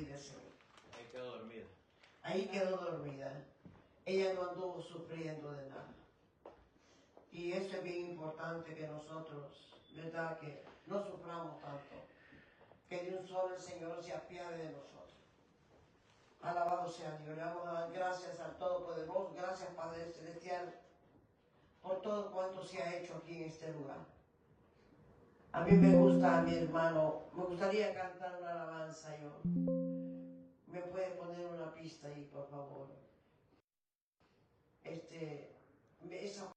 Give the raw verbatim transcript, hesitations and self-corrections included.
olvídese. Ahí quedó dormida. Ahí quedó dormida. Ella no anduvo sufriendo de nada. Y eso es bien importante que nosotros, ¿verdad? Que no suframos tanto. Que de un solo el Señor se apiade de nosotros. Alabado sea Dios. Le vamos a dar gracias al Todopoderoso. Gracias, Padre Celestial, por todo cuanto se ha hecho aquí en este lugar. A mí me gusta, mi hermano, me gustaría cantar una alabanza yo. ¿Me puede poner una pista ahí, por favor? Este, esa